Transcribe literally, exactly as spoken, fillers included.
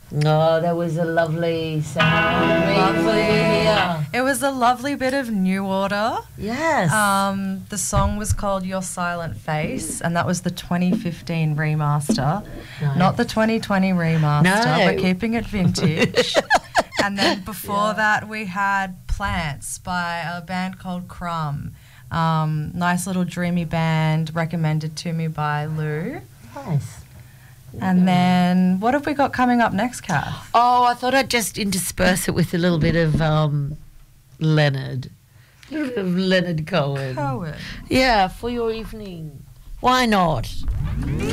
Oh, that was a lovely sound. Lovely. Yeah. It was a lovely bit of New Order. Yes. Um, the song was called Your Silent Face, and that was the twenty fifteen remaster, Nice. not the twenty twenty remaster. No. We're keeping it vintage. And then before that, we had Plants by a band called Crumb. Um, nice little dreamy band recommended to me by Lou. Nice. And then what have we got coming up next, Kath? Oh, I thought I'd just intersperse it with a little bit of um, Leonard. A little bit of Leonard Cohen. Cohen. Yeah, for your evening. Why not?